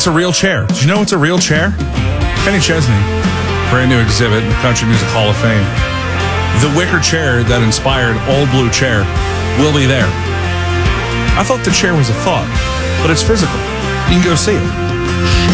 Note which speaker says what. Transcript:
Speaker 1: It's a real chair. Did you know it's a real chair? Kenny Chesney, brand new exhibit in the Country Music Hall of Fame. The wicker chair that inspired Old Blue Chair will be there. I thought the chair was a thought, but it's physical. You can go see it.